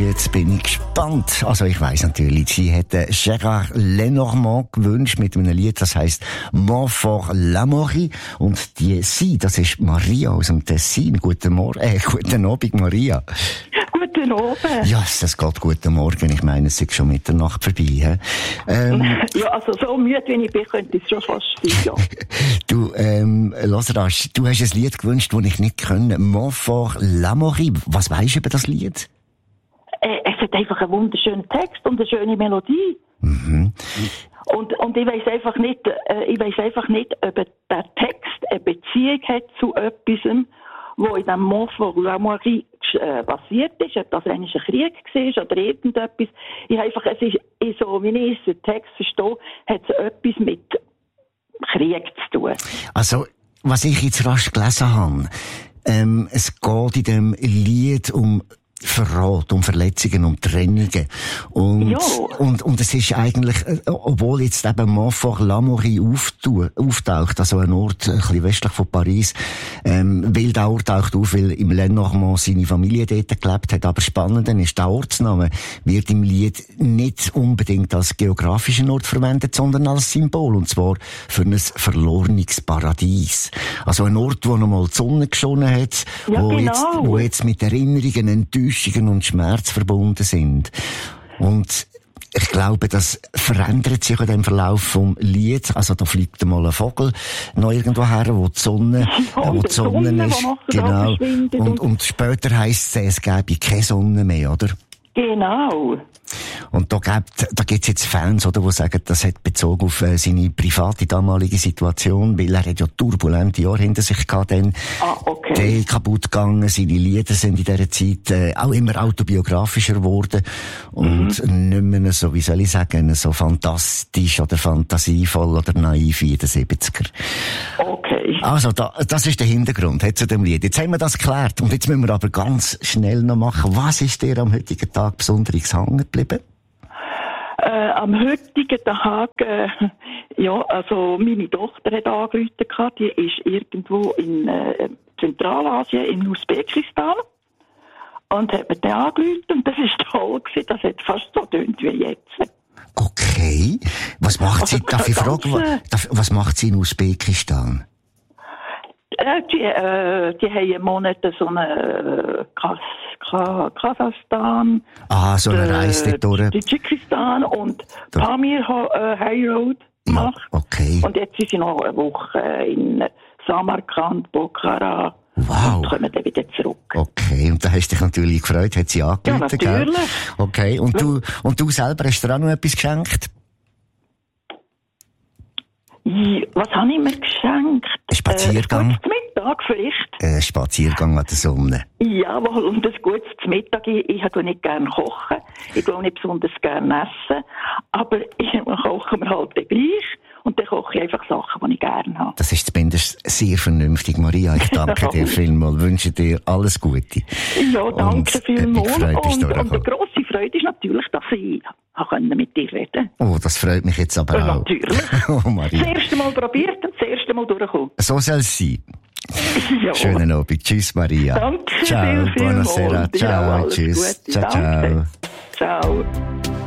Jetzt bin ich gespannt. Also ich weiss natürlich, sie hätte Gérard Lenormand gewünscht mit einem Lied, das heisst Montfort l'Amaury. Und sie, das ist Maria aus dem Tessin. Guten Abend, Maria. Guten Abend. Ja, es geht guten Morgen. Ich meine, es ist schon Mitternacht vorbei. Ja, also so müde wie ich bin, könnte ich schon fast sein, ja. Du, Losrasch, du hast ein Lied gewünscht, das ich nicht kenne. Montfort l'Amaury. Was weisst du über das Lied? Es hat einfach einen wunderschönen Text und eine schöne Melodie. Mhm. Und ich weiss einfach nicht, ob der Text eine Beziehung hat zu etwas, wo in dem Montfort l'Amaury passiert ist, ob das eigentlich ein Krieg war oder irgendetwas. Es ist so, wie ich den Text verstehe, hat es etwas mit Krieg zu tun. Also, was ich jetzt rasch gelesen habe, es geht in dem Lied um Verrat, um Verletzungen, um Trennungen. Und es ist eigentlich, obwohl jetzt eben Montfort l'Amaury auftaucht, also ein Ort, ein bisschen westlich von Paris, weil der Ort taucht auf, weil im Lenormand seine Familie dort gelebt hat. Aber spannend ist, der Ortsname wird im Lied nicht unbedingt als geografischen Ort verwendet, sondern als Symbol. Und zwar für ein verlorenes Paradies. Also ein Ort, wo noch mal die Sonne geschonen hat, ja, wo jetzt mit Erinnerungen, Enttäuschungen und Schmerz verbunden sind. Und ich glaube, das verändert sich in dem Verlauf vom Lied. Also da fliegt mal ein Vogel noch irgendwo her, wo die Sonne ist. Genau. Und später heisst es gäbe keine Sonne mehr, oder? Genau. Und da gibt's jetzt Fans, oder, die sagen, das hat bezogen auf seine private damalige Situation, weil er hat ja turbulente Jahre hinter sich gehabt, dann die kaputt gegangen, seine Lieder sind in dieser Zeit auch immer autobiografischer geworden und nicht mehr so, wie soll ich sagen, so fantastisch oder fantasievoll oder naiv wie in den 70er. Okay. Also das ist der Hintergrund zu dem Lied. Jetzt haben wir das geklärt und jetzt müssen wir aber ganz schnell noch machen. Was ist dir am heutigen Tag besonders hängen geblieben? Am heutigen Tag, also meine Tochter hat angerufen, die ist irgendwo in Zentralasien, in Usbekistan, und hat mir dann angerufen, und das ist toll gewesen, das hat fast so tönt wie jetzt. Okay. Was macht sie, darf ich fragen, was macht sie in Usbekistan? Die haben einen Monat so eine Kasachstan. So eine Reise dort durch. Tadschikistan und Pamir High Road gemacht. Ja, okay. Und jetzt sind sie noch eine Woche in Samarkand, Pokhara. Wow. Und kommen dann wieder zurück. Okay, und da hast du dich natürlich gefreut, hat sie angerufen, ja, natürlich. Gell? Okay, und du selber hast dir auch noch etwas geschenkt? Was habe ich mir geschenkt? Ein Spaziergang? Mittag vielleicht. Ein Spaziergang an der Sonne. Jawohl, und ein gutes Mittag. Ich tue nicht gerne kochen. Ich will nicht besonders gerne essen. Aber ich koche mir halt gleich. Und dann koche ich einfach Sachen, die ich gerne habe. Das ist zumindest sehr vernünftig, Maria. Ich danke dir vielmals. Wünsche dir alles Gute. Ja, danke vielmals. Und eine grosse Freude ist natürlich, dass ich mit dir reden konnte. Oh, das freut mich jetzt aber auch. Natürlich. Oh, Maria. Das erste Mal probiert und das erste Mal durchgekommen. So soll es sein. Ja. Schönen Abend. Tschüss, Maria. Danke. Ciao. Buonasera. Ciao. Tschüss. Ciao, ciao. Ciao.